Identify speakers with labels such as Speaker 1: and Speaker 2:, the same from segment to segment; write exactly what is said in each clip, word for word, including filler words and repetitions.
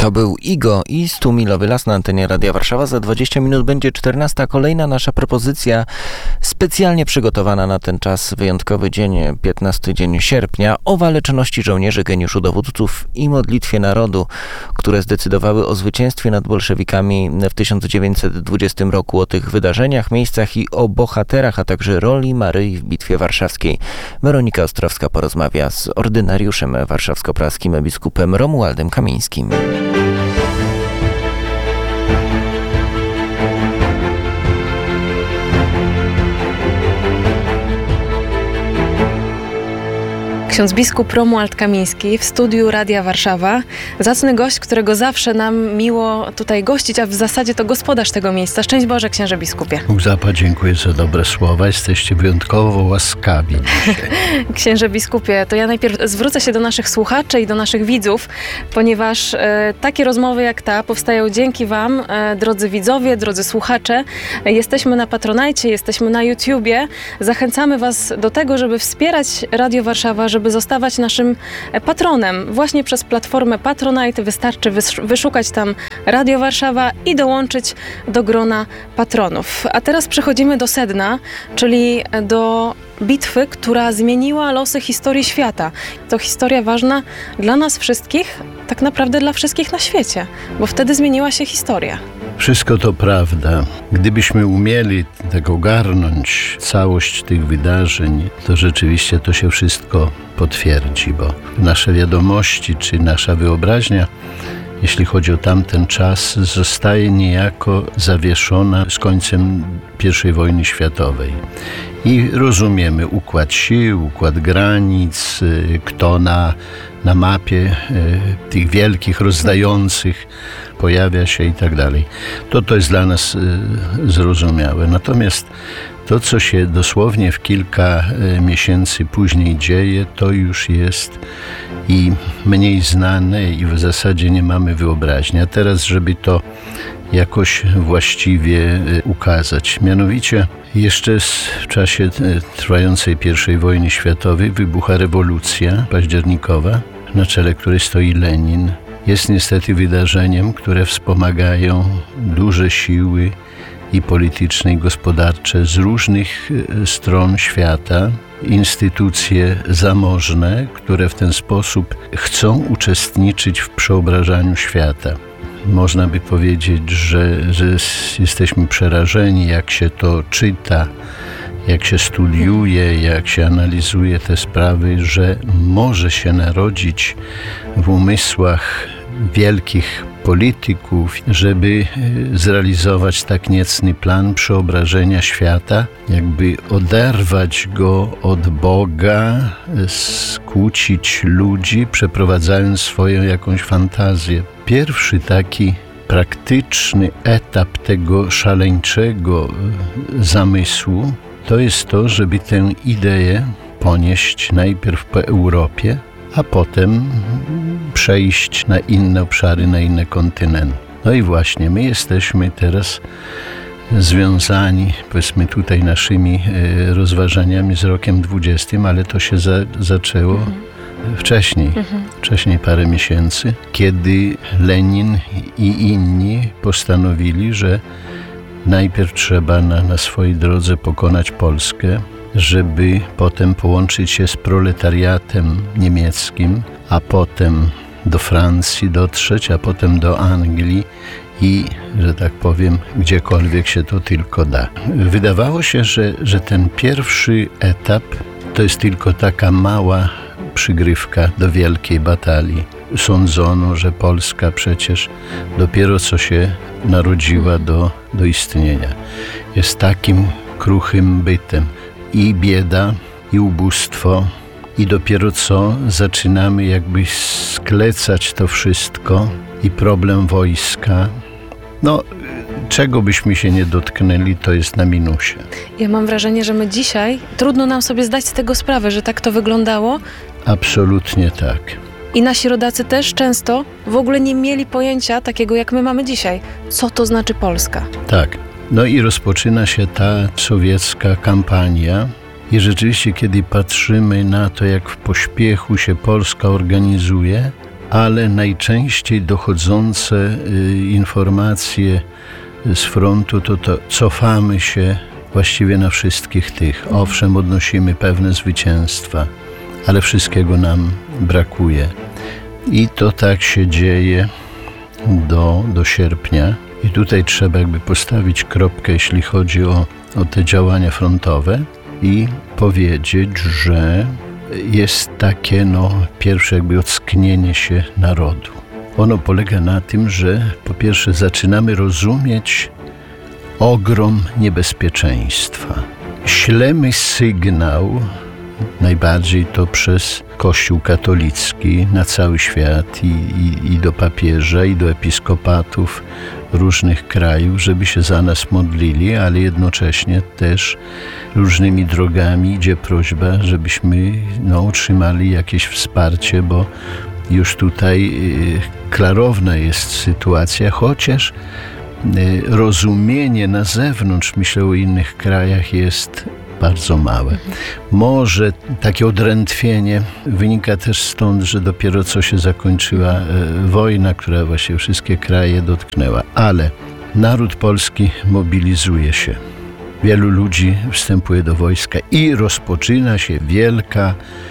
Speaker 1: To był Igo i Stumilowy Las na antenie Radia Warszawa. Za dwadzieścia minut będzie czternasta. Kolejna nasza propozycja specjalnie przygotowana na ten czas. Wyjątkowy dzień, piętnasty dzień sierpnia. O waleczności żołnierzy, geniuszu dowódców i modlitwie narodu, które zdecydowały o zwycięstwie nad bolszewikami w tysiąc dziewięćset dwudziestym roku. O tych wydarzeniach, miejscach i o bohaterach, a także roli Maryi w Bitwie Warszawskiej. Weronika Ostrowska porozmawia z ordynariuszem warszawsko-praskim biskupem Romualdem Kamińskim.
Speaker 2: Ksiądz biskup Romuald Kamiński w studiu Radia Warszawa. Zacny gość, którego zawsze nam miło tutaj gościć, a w zasadzie to gospodarz tego miejsca. Szczęść Boże, księże biskupie.
Speaker 3: Bóg zapłać, dziękuję za dobre słowa. Jesteście wyjątkowo łaskawi dzisiaj.
Speaker 2: Księże biskupie, to ja najpierw zwrócę się do naszych słuchaczy i do naszych widzów, ponieważ e, takie rozmowy jak ta powstają dzięki wam, e, drodzy widzowie, drodzy słuchacze. E, jesteśmy na Patronajcie, jesteśmy na YouTubie. Zachęcamy was do tego, żeby wspierać Radio Warszawa, żeby zostawać naszym patronem. Właśnie przez platformę Patronite wystarczy wyszukać tam Radio Warszawa i dołączyć do grona patronów. A teraz przechodzimy do sedna, czyli do bitwy, która zmieniła losy historii świata. To historia ważna dla nas wszystkich, tak naprawdę dla wszystkich na świecie, bo wtedy zmieniła się historia.
Speaker 3: Wszystko to prawda. Gdybyśmy umieli tak ogarnąć całość tych wydarzeń, to rzeczywiście to się wszystko potwierdzi, bo nasze wiadomości czy nasza wyobraźnia, jeśli chodzi o tamten czas, zostaje niejako zawieszona z końcem pierwszej wojny światowej. I rozumiemy układ sił, układ granic, kto na, na mapie tych wielkich, rozdających pojawia się i tak dalej. To to jest dla nas zrozumiałe. Natomiast to, co się dosłownie w kilka miesięcy później dzieje, to już jest i mniej znane i w zasadzie nie mamy wyobraźni. A teraz, żeby to jakoś właściwie ukazać. Mianowicie jeszcze w czasie trwającej pierwszej wojny światowej wybucha rewolucja październikowa, na czele której stoi Lenin. Jest niestety wydarzeniem, które wspomagają duże siły i polityczne, i gospodarcze z różnych stron świata, instytucje zamożne, które w ten sposób chcą uczestniczyć w przeobrażaniu świata. Można by powiedzieć, że, że jesteśmy przerażeni, jak się to czyta, jak się studiuje, jak się analizuje te sprawy, że może się narodzić w umysłach wielkich polityków, żeby zrealizować tak niecny plan przeobrażenia świata, jakby oderwać go od Boga, skłócić ludzi, przeprowadzając swoją jakąś fantazję. Pierwszy taki praktyczny etap tego szaleńczego zamysłu to jest to, żeby tę ideę ponieść najpierw po Europie, a potem przejść na inne obszary, na inne kontynenty. No i właśnie my jesteśmy teraz związani, powiedzmy tutaj naszymi rozważaniami z rokiem dwudziestym, ale to się za, zaczęło mhm. wcześniej, mhm. wcześniej parę miesięcy, kiedy Lenin i inni postanowili, że najpierw trzeba na, na swojej drodze pokonać Polskę, żeby potem połączyć się z proletariatem niemieckim, a potem do Francji dotrzeć, a potem do Anglii i, że tak powiem, gdziekolwiek się to tylko da. Wydawało się, że, że ten pierwszy etap to jest tylko taka mała przygrywka do wielkiej batalii. Sądzono, że Polska przecież dopiero co się narodziła do, do istnienia. Jest takim kruchym bytem. I bieda, i ubóstwo, i dopiero co zaczynamy jakby sklecać to wszystko i problem wojska. No, czego byśmy się nie dotknęli, to jest na minusie.
Speaker 2: Ja mam wrażenie, że my dzisiaj, trudno nam sobie zdać z tego sprawę, że tak to wyglądało.
Speaker 3: Absolutnie tak.
Speaker 2: I nasi rodacy też często w ogóle nie mieli pojęcia takiego, jak my mamy dzisiaj. Co to znaczy Polska?
Speaker 3: Tak. No i rozpoczyna się ta sowiecka kampania i rzeczywiście, kiedy patrzymy na to, jak w pośpiechu się Polska organizuje, ale najczęściej dochodzące y, informacje z frontu to, to cofamy się właściwie na wszystkich tych. Owszem, odnosimy pewne zwycięstwa, ale wszystkiego nam brakuje. I to tak się dzieje do, do sierpnia. I tutaj trzeba jakby postawić kropkę, jeśli chodzi o, o te działania frontowe i powiedzieć, że jest takie no, pierwsze jakby ocknienie się narodu. Ono polega na tym, że po pierwsze zaczynamy rozumieć ogrom niebezpieczeństwa. Ślemy sygnał, najbardziej to przez Kościół katolicki na cały świat i, i, i do papieża, i do episkopatów różnych krajów, żeby się za nas modlili, ale jednocześnie też różnymi drogami idzie prośba, żebyśmy no, otrzymali jakieś wsparcie, bo już tutaj y, klarowna jest sytuacja, chociaż y, rozumienie na zewnątrz, myślę o innych krajach, jest bardzo małe. Może takie odrętwienie wynika też stąd, że dopiero co się zakończyła e, wojna, która właśnie wszystkie kraje dotknęła. Ale naród polski mobilizuje się. Wielu ludzi wstępuje do wojska i rozpoczyna się wielka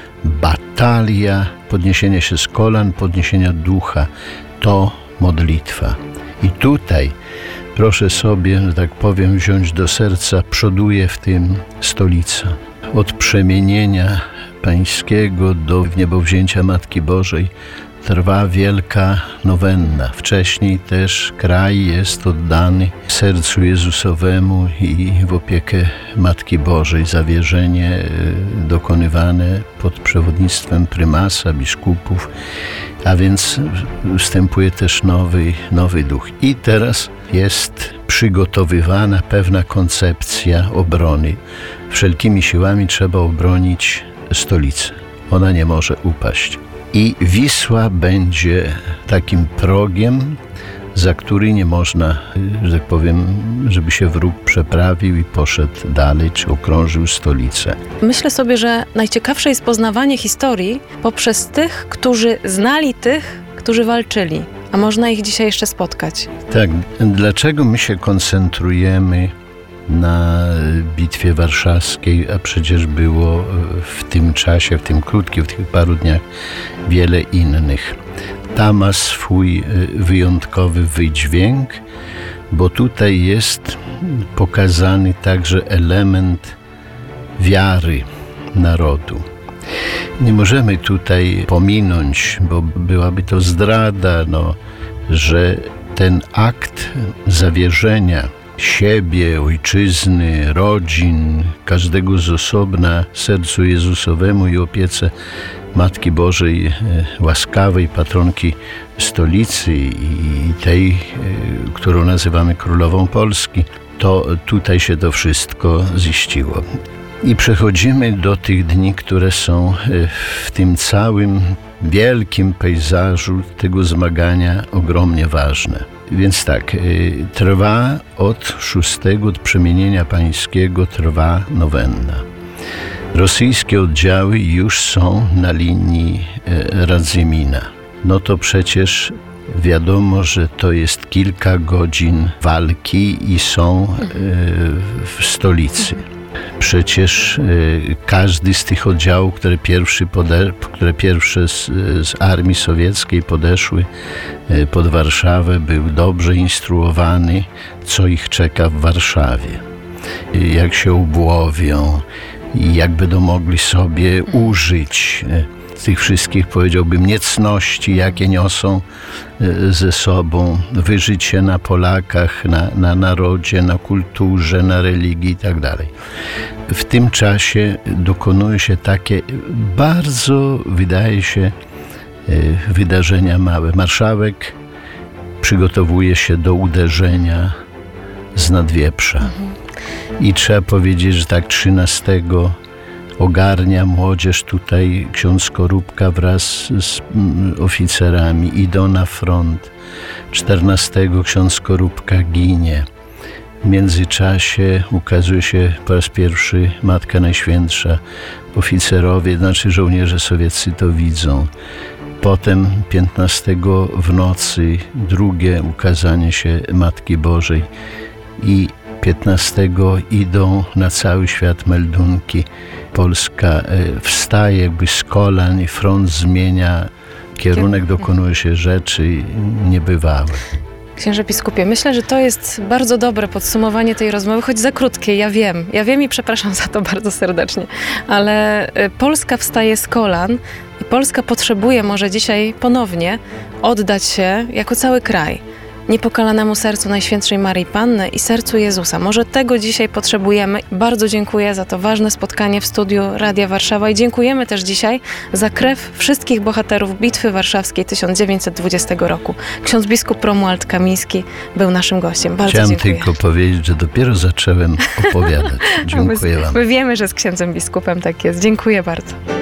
Speaker 3: batalia podniesienia się z kolan, podniesienia ducha. To modlitwa. I tutaj proszę sobie, że tak powiem, wziąć do serca, przoduje w tym stolica. Od przemienienia pańskiego do wniebowzięcia Matki Bożej trwa wielka nowenna. Wcześniej też kraj jest oddany sercu Jezusowemu i w opiekę Matki Bożej. Zawierzenie dokonywane pod przewodnictwem prymasa, biskupów, a więc wstępuje też nowy, nowy duch. I teraz jest przygotowywana pewna koncepcja obrony. Wszelkimi siłami trzeba obronić stolicę. Ona nie może upaść. I Wisła będzie takim progiem, za który nie można, że tak powiem, żeby się wróg przeprawił i poszedł dalej, czy okrążył stolicę.
Speaker 2: Myślę sobie, że najciekawsze jest poznawanie historii poprzez tych, którzy znali tych, którzy walczyli. A można ich dzisiaj jeszcze spotkać.
Speaker 3: Tak, dlaczego my się koncentrujemy na Bitwie Warszawskiej, a przecież było w tym czasie, w tym krótkim, w tych paru dniach wiele innych. Ta ma swój wyjątkowy wydźwięk, bo tutaj jest pokazany także element wiary narodu. Nie możemy tutaj pominąć, bo byłaby to zdrada, no, że ten akt zawierzenia siebie, ojczyzny, rodzin, każdego z osobna sercu Jezusowemu i opiece Matki Bożej łaskawej, patronki stolicy i tej, którą nazywamy Królową Polski, to tutaj się to wszystko ziściło. I przechodzimy do tych dni, które są w tym całym wielkim pejzażu tego zmagania ogromnie ważne. Więc tak, trwa od szóstego, od przemienienia pańskiego trwa nowenna. Rosyjskie oddziały już są na linii Radzymina. No to przecież wiadomo, że to jest kilka godzin walki i są w stolicy. Przecież y, każdy z tych oddziałów, które, pierwszy pode, które pierwsze z, z armii sowieckiej podeszły y, pod Warszawę, był dobrze instruowany, co ich czeka w Warszawie. Y, jak się ubłowią i jak będą mogli sobie użyć y, tych wszystkich, powiedziałbym, niecności, jakie niosą ze sobą, wyżycie na Polakach, na, na narodzie, na kulturze, na religii i tak dalej. W tym czasie dokonują się takie bardzo, wydaje się, wydarzenia małe. Marszałek przygotowuje się do uderzenia z Nadwieprza. I trzeba powiedzieć, że tak trzynastego ogarnia młodzież tutaj, ksiądz Skorupka wraz z oficerami, idą na front. czternastego ksiądz Skorupka ginie. W międzyczasie ukazuje się po raz pierwszy Matka Najświętsza. Oficerowie, znaczy żołnierze sowieccy to widzą. Potem piętnastego w nocy drugie ukazanie się Matki Bożej i piętnastego idą na cały świat meldunki. Polska wstaje jakby z kolan i front zmienia kierunek, dokonuje się rzeczy niebywałe.
Speaker 2: Księże biskupie, myślę, że to jest bardzo dobre podsumowanie tej rozmowy, choć za krótkie, ja wiem. Ja wiem i przepraszam za to bardzo serdecznie, ale Polska wstaje z kolan i Polska potrzebuje może dzisiaj ponownie oddać się jako cały kraj niepokalanemu sercu Najświętszej Maryi Panny i sercu Jezusa. Może tego dzisiaj potrzebujemy. Bardzo dziękuję za to ważne spotkanie w studiu Radia Warszawa i dziękujemy też dzisiaj za krew wszystkich bohaterów Bitwy Warszawskiej tysiąc dziewięćset dwudziestego roku. Ksiądz biskup Romuald Kamiński był naszym gościem. Bardzo
Speaker 3: Chciałem
Speaker 2: dziękuję.
Speaker 3: tylko powiedzieć, że dopiero zacząłem opowiadać. Dziękuję
Speaker 2: my,
Speaker 3: wam.
Speaker 2: My wiemy, że z księdzem biskupem tak jest. Dziękuję bardzo.